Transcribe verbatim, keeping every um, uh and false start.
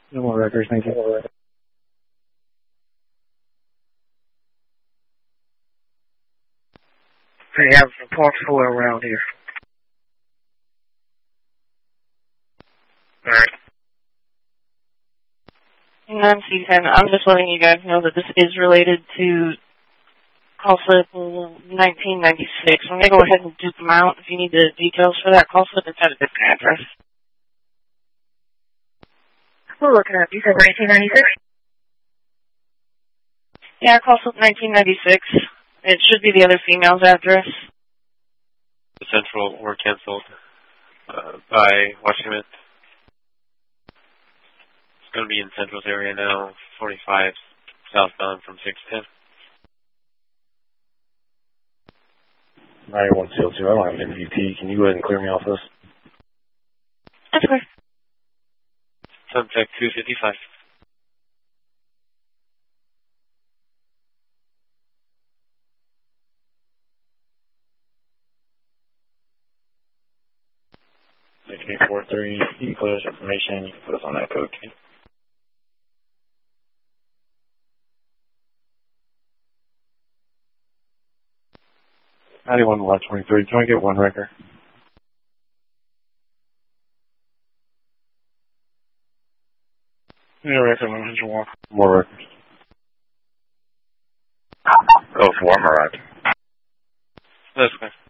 No more records, thank you. We have reports full around here. Alright. nine C ten, I'm just letting you guys know that this is related to call slip nineteen ninety-six. I'm going to go ahead and dupe them out. If you need the details for that call slip, it's at a different address. We're looking at, you said nineteen ninety-six? Yeah, call slip nineteen ninety-six. It should be the other female's address. The Central were canceled uh, by Washington. It's going to be in Central's area now, forty-five southbound from six ten. ninety-one C L two, I don't have an M V P. Can you go ahead and clear me off this? That's okay. Suntech two fifty-five. eight four three, you can close information, you can put us on that code. ninety-one lot twenty-three, can I get one record? Yeah, record one hundred one. More records. Oh, warmer, right? That's okay.